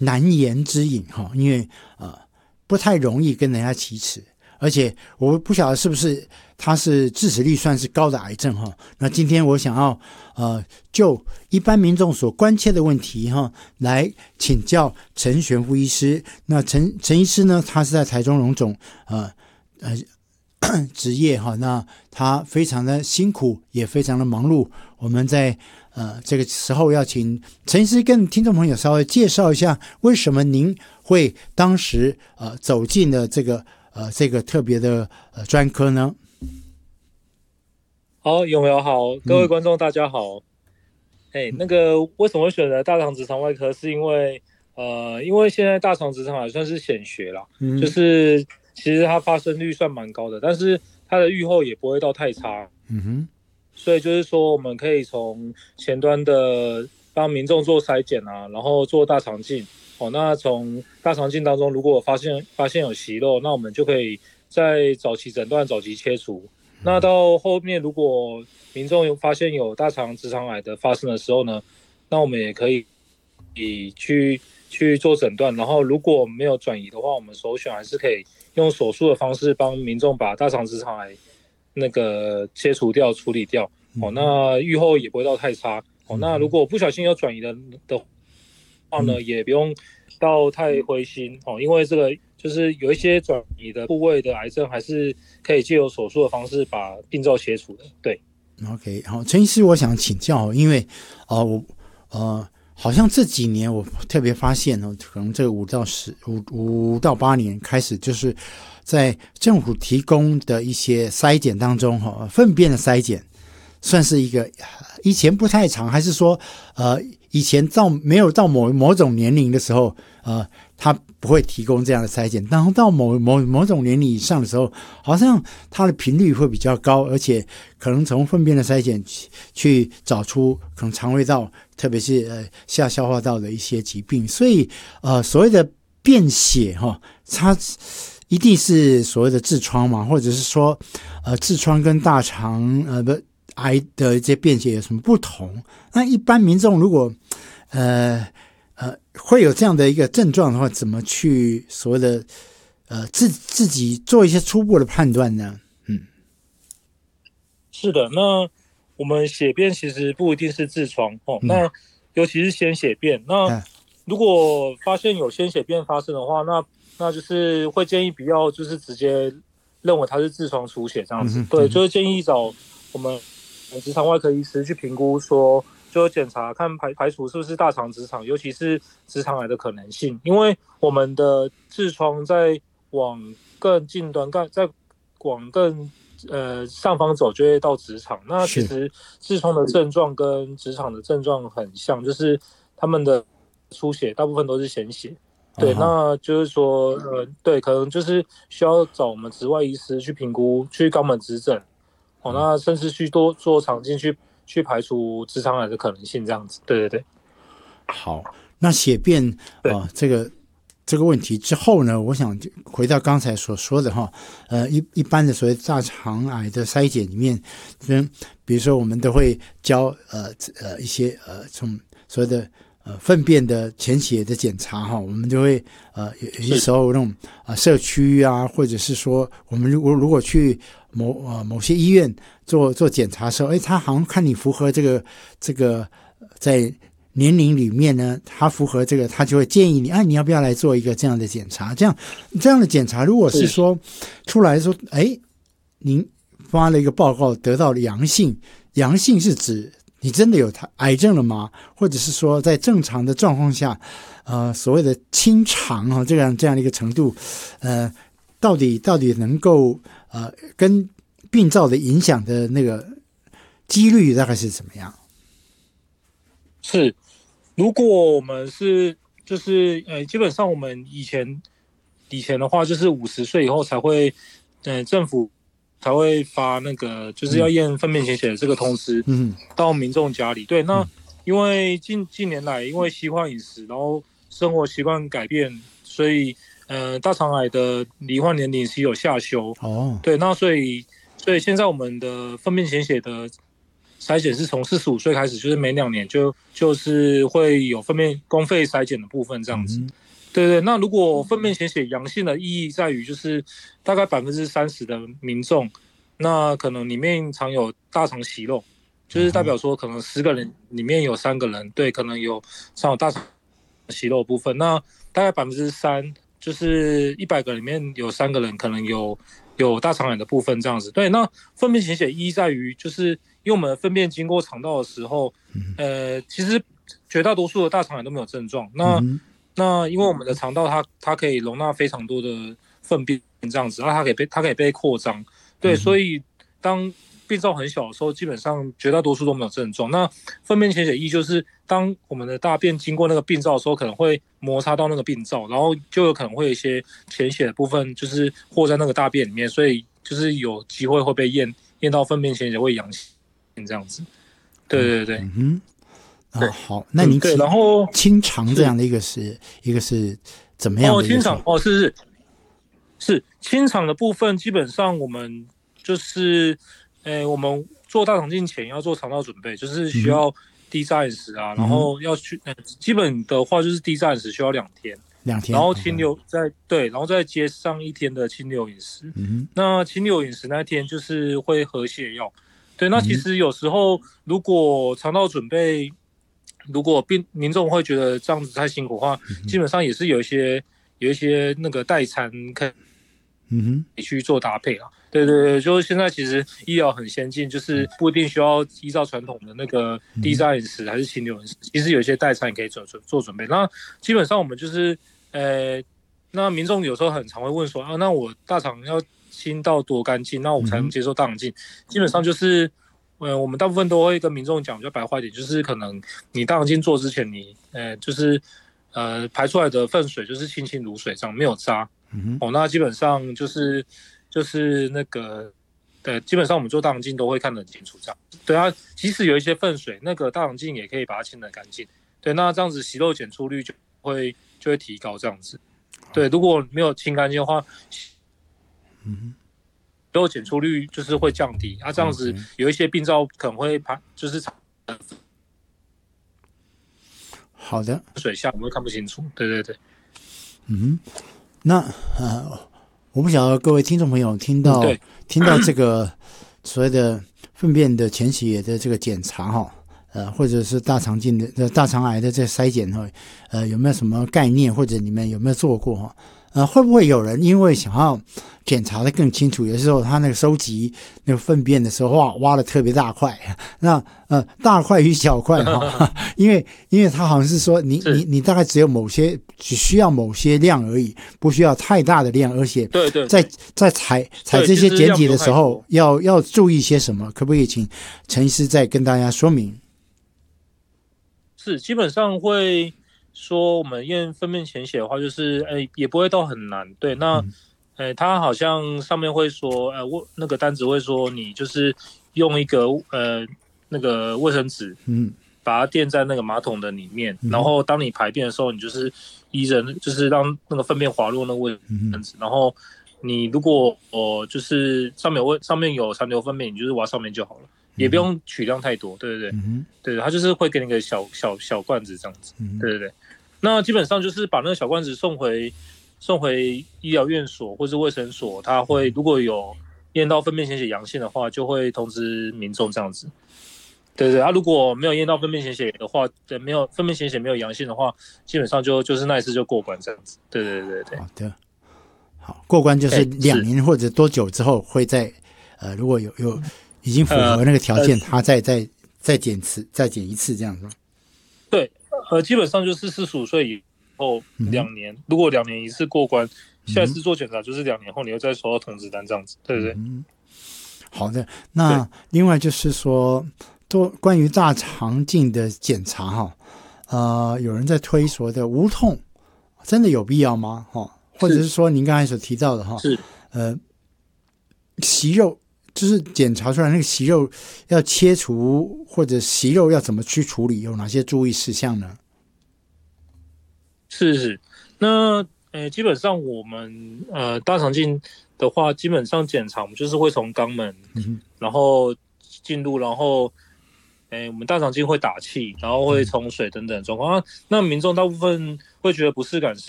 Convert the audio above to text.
难言之隐因为不太容易跟人家启齿，而且我不晓得是不是它是致死率算是高的癌症那今天我想要就一般民众所关切的问题来请教陈玄夫医师。那陈医师呢，他是在台中荣总职业那他非常的辛苦，也非常的忙碌。我们在这个时候要请陈医师跟听众朋友稍微介绍一下，为什么您会当时走进了这个特别的专科呢？ 好，有没有好？各位观众大家好。那个为什么会选择大肠直肠外科？是因为现在大肠直肠癌算是显学啦，就是其实它发生率算蛮高的，但是它的预后也不会到太差。所以就是说我们可以从前端的帮民众做筛检然后做大肠镜。那从大肠镜当中如果发现有息肉，那我们就可以在早期诊断、早期切除。那到后面如果民众发现有大肠直肠癌的发生的时候呢，那我们也可以去做诊断，然后如果没有转移的话，我们首选还是可以用手术的方式帮民众把大肠直肠癌那个切除掉、处理掉。那预后也不会到太差。那如果不小心有转移的话呢，也不用到太灰心因为这个就是有一些转移的部位的癌症，还是可以借由手术的方式把病灶切除的。对 ，OK， 好，陈医师，我想请教，因为好像这几年我特别发现可能这5到8年开始，就是在政府提供的一些筛检当中粪便的筛检算是一个以前不太常，还是说以前没有到某种年龄的时候他不会提供这样的筛检，然后到某种年龄以上的时候，好像它的频率会比较高，而且可能从粪便的筛检去找出可能肠胃道，特别是下消化道的一些疾病。所以所谓的便血它一定是所谓的痔疮嘛，或者是说痔疮跟大肠癌的一些便血有什么不同？那一般民众如果会有这样的一个症状的话，怎么去所谓的自己做一些初步的判断呢？ 是的。那我们血便其实不一定是痔疮那尤其是鲜血便。那如果发现有鲜血便发生的话，那就是会建议不要就是直接认为它是痔疮出血这样子。对，就是建议找我们直肠外科医师去评估，说就检查看排除是不是大肠直肠，尤其是直肠癌的可能性。因为我们的痔疮在往更近端，在往更上方走就会到直肠。那其实痔疮的症状跟直肠的症状很像，就是他们的出血大部分都是鲜血。对，那就是说对，可能就是需要找我们直外医师去评估，去肛门指诊那甚至去多做肠镜去排除直肠癌的可能性，这样子。对对对。 好，那血便这个问题之后呢，我想回到刚才所说的一般的所谓大肠癌的筛检里面，比如说我们都会教一些从所谓的粪便的潜血的检查我们就会有些时候那种社区或者是说我们如果去某些医院做检查的时候，他好像看你符合这个在年龄里面呢，他符合这个，他就会建议你你要不要来做一个这样的检查？这样的检查，如果是说出来说您发了一个报告得到了阳性是指你真的有癌症了吗？或者是说在正常的状况下所谓的清肠这样的一个程度到底能够跟病灶的影响的那个几率大概是怎么样？ 是，如果我们是就是基本上我们以前的话，就是50岁以后才会政府才会发那个就是要验粪便潜血的这个通知到民众家里。对，那因为近年来因为西化饮食，然后生活习惯改变，所以大肠癌的罹患年龄是有下修。对，那所以现在我们的粪便潜血的筛检是从45岁开始，就是每2年就是会有粪便公费筛检的部分这样子。对对，那如果粪便潜血阳性的意义在于，就是大概30%的民众，那可能里面常有大肠息肉，就是代表说可能10个人里面有3个人，对，可能常有大肠息肉的部分。那大概3%，就是100个里面有3个人可能有大肠癌的部分这样子。对，那粪便潜血意义在于，就是因为我们的粪便经过肠道的时候，其实绝大多数的大肠癌都没有症状。那因为我们的肠道它可以容纳非常多的粪便这样子，然后它可以被扩张，对，所以当病灶很小的时候，基本上绝大多数都没有症状。那粪便潜血液就是当我们的大便经过那个病灶的时候，可能会摩擦到那个病灶，然后就有可能会有一些潜血的部分，就是和在那个大便里面，所以就是有机会会被验到粪便潜血会阳性这样子。对对对。 好，那您对，然后清肠这样的一个是怎么样的一个？ 清肠是清肠的部分，基本上我们就是，我们做大肠镜前要做肠道准备，就是需要低渣饮食啊，然后要去，基本的话就是低渣饮食需要2天，然后清流然后再接上1天的清流饮食。那清流饮食那天就是会喝泻药。对，那其实有时候如果肠道准备，如果民众会觉得这样子太辛苦的话，基本上也是有一些那个代餐可以去做搭配啦。对对对，就是现在其实医疗很先进，就是不一定需要依照传统的那个低渣饮食还是清流饮食，其实有一些代餐也可以做准备。那基本上我们就是，那民众有时候很常会问说啊，那我大肠要清到多干净，那我才能接受大肠镜？基本上就是。我们大部分都会跟民众讲，比较白话一点，就是可能你大肠镜做之前，你就是排出来的粪水就是清如水这样，没有渣。那基本上就是那个基本上我们做大肠镜都会看得很清楚这样。对啊，即使有一些粪水，那个大肠镜也可以把它清得干净。对，那这样子息肉检出率就会提高这样子。对，如果没有清干净的话，最后检出率就是会降低，这样子有一些病灶可能会就是好的水下我们会看不清楚。对对对， 那我不晓得各位听众朋友听到这个所谓的粪便的潜血的这个检查哈，或者是大肠镜的大肠癌的这筛检哈，有没有什么概念，或者你们有没有做过哈？会不会有人因为想要检查的更清楚，有时候他那个收集那个粪便的时候挖的特别大块，那大块与小块哈，因为他好像是说你大概只需要某些量而已，不需要太大的量，而且对在采这些检体的时候要注意些什么？可不可以请陈医师再跟大家说明？ 是基本上会。说我们验粪便潜血的话，就是也不会到很难。对，那他好像上面会说那个单子会说你就是用一个那个卫生纸把它垫在那个马桶的里面，然后当你排便的时候，你就是就是让那个粪便滑落那个卫生纸，然后你如果就是上面有残留粪便，你就是挖上面就好了。也不用取量太多，对对对，对，他就是会给你一个小罐子这样子，对对对。那基本上就是把那个小罐子送回医疗院所或是卫生所，他会如果有验到粪便潜血阳性的话，就会通知民众这样子。对对，如果没有验到粪便潜血的话，没有粪便潜血没有阳性的话，基本上就是那一次就过关这样子。对对对对。 好的，好，过关就是2年或者多久之后会再如果有已经符合那个条件，他再检一次这样子。 对，基本上就是45岁以后2年，如果2年一次过关，下一次做检查就是2年后你会再收到通知单这样子，对不对？ 好的，那另外就是说，关于大肠镜的检查哈，有人在推说的无痛，真的有必要吗？或者是说您刚才所提到的哈， 是息肉。就是检查出来那个息肉要切除，或者息肉要怎么去处理，有哪些注意事项呢？ 是，那基本上我们大肠镜的话，基本上检查我们就是会从肛门，然后进入，然后我们大肠镜会打气，然后会冲水等等的状况。那民众大部分会觉得不适感是